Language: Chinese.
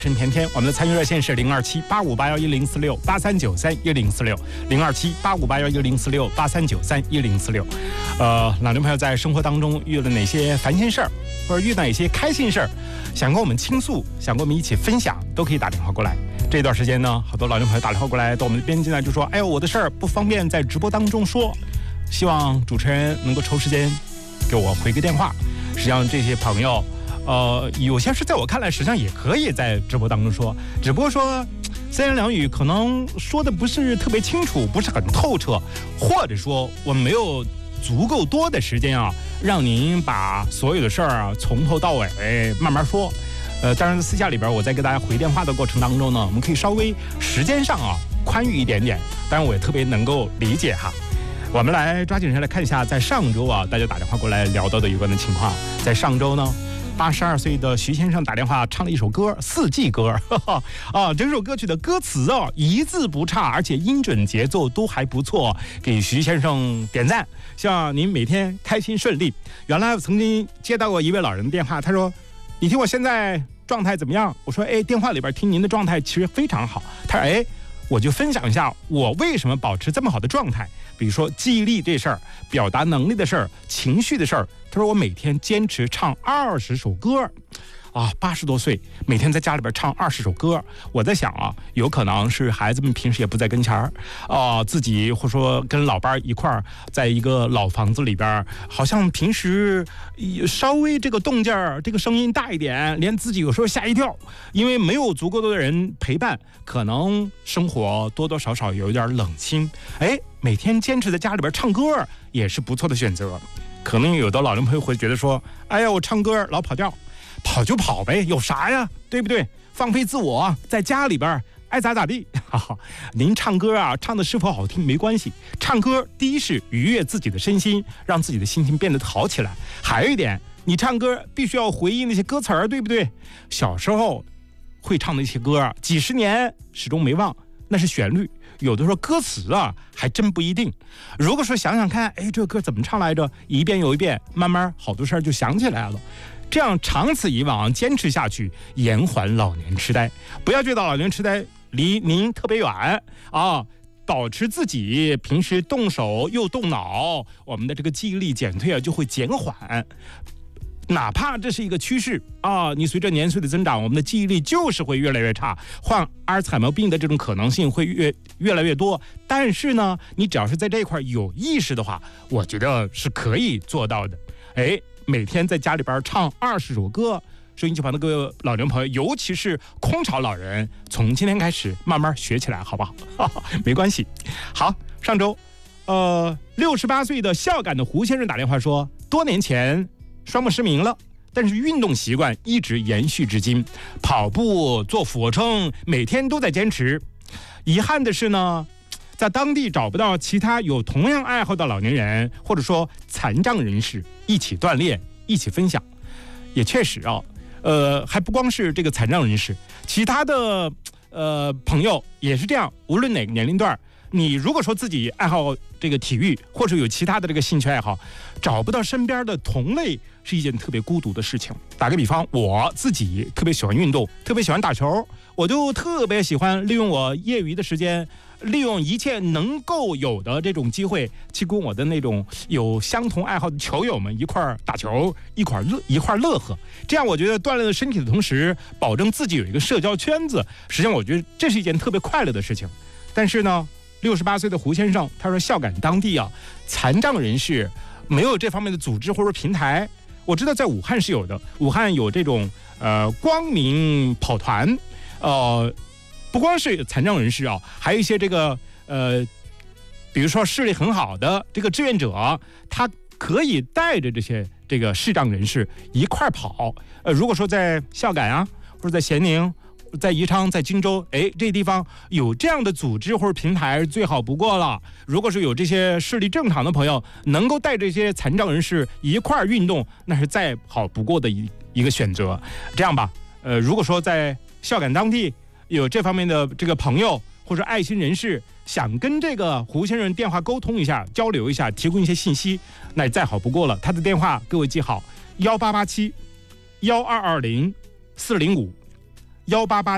陈甜甜，我们的参与热线是027-8581-1046，8393-1046，027-8581-1046，8393-1046。老年朋友在生活当中遇了哪些烦心事儿，或者遇到哪些开心事儿，想跟我们倾诉，想跟我们一起分享，都可以打电话过来。这段时间呢，好多老年朋友打电话过来到我们的编辑呢，就说：“哎呦，我的事儿不方便在直播当中说，希望主持人能够抽时间给我回个电话。”实际上，这些朋友。有些事在我看来，实际上也可以在直播当中说，只不过说三言两语可能说的不是特别清楚，不是很透彻，或者说我们没有足够多的时间啊，让您把所有的事儿啊从头到尾慢慢说。当然私下里边我在给大家回电话的过程当中呢，我们可以稍微时间上啊宽裕一点点，当然我也特别能够理解哈。我们来抓紧时间来看一下，在上周啊大家打电话过来聊到的有关的情况。在上周呢，82岁的徐先生打电话唱了一首歌，四季歌，这首歌曲的歌词一字不差，而且音准节奏都还不错，给徐先生点赞，希望您每天开心顺利。原来我曾经接到过一位老人的电话，他说：“你听我现在状态怎么样？”我说：“电话里边听您的状态其实非常好。”他说：“我就分享一下我为什么保持这么好的状态，比如说记忆力这事儿，表达能力的事儿，情绪的事儿。”他说我每天坚持唱20首歌，80多岁每天在家里边唱20首歌。我在想啊，有可能是孩子们平时也不在跟前儿自己或者说跟老伴一块儿在一个老房子里边，好像平时稍微这个动静儿这个声音大一点，连自己有时候吓一跳，因为没有足够多的人陪伴，可能生活多多少少有一点冷清。每天坚持在家里边唱歌也是不错的选择。可能有的老人朋友会觉得说：“哎呀，我唱歌老跑调，跑就跑呗，有啥呀？对不对？放飞自我，在家里边爱咋咋地。”您唱歌唱的是否好听没关系，唱歌第一是愉悦自己的身心，让自己的心情变得好起来。还有一点，你唱歌必须要回忆那些歌词儿，对不对？小时候会唱的一些歌几十年始终没忘，那是旋律。有的时候歌词还真不一定。如果说想想看，这个歌怎么唱来着，一遍又一遍，慢慢好多事儿就想起来了。这样长此以往，坚持下去，延缓老年痴呆。不要觉得老年痴呆离您特别远保持自己平时动手又动脑，我们的这个记忆力减退就会减缓。哪怕这是一个趋势你随着年岁的增长，我们的记忆力就是会越来越差，患阿尔茨海默病的这种可能性会越来越多。但是呢，你只要是在这一块有意识的话，我觉得是可以做到的。每天在家里边唱20首歌，收音机旁的各位老年朋友，尤其是空巢老人，从今天开始慢慢学起来，好不好？没关系。好，上周68岁的孝感的胡先生打电话说，多年前双目失明了，但是运动习惯一直延续至今，跑步做俯卧撑每天都在坚持。遗憾的是呢，在当地找不到其他有同样爱好的老年人或者说残障人士一起锻炼一起分享。也确实还不光是这个残障人士，其他的朋友也是这样，无论哪个年龄段，你如果说自己爱好这个体育，或者有其他的这个兴趣爱好，找不到身边的同类是一件特别孤独的事情。打个比方，我自己特别喜欢运动，特别喜欢打球，我就特别喜欢利用我业余的时间，利用一切能够有的这种机会，去跟我的那种有相同爱好的球友们一块儿打球，一块儿乐呵。这样我觉得锻炼了身体的同时，保证自己有一个社交圈子，实际上我觉得这是一件特别快乐的事情。但是呢，68岁的胡先生他说，孝感当地残障人士没有这方面的组织或者平台。我知道在武汉是有的，武汉有这种光明跑团，不光是残障人士还有一些这个比如说视力很好的这个志愿者，他可以带着这个视障人士一块跑。如果说在孝感或者在咸宁，在宜昌，在荆州，这地方有这样的组织或者平台最好不过了。如果是有这些视力正常的朋友能够带这些残障人士一块运动，那是再好不过的一个选择。这样吧，如果说在孝感当地有这方面的这个朋友或者爱心人士，想跟这个胡先生电话沟通一下，交流一下，提供一些信息，那也再好不过了。他的电话各位记好：1887-1220-405，1887